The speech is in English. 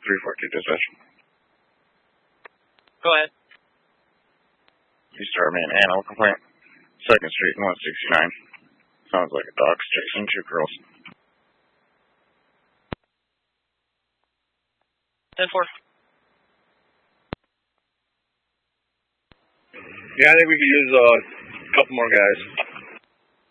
342 dispatch. Go ahead. You start me an animal complaint. 2nd Street and 169. Sounds like a dog's chasing 2 girls. 10-4. Yeah, I think we could use a couple more guys.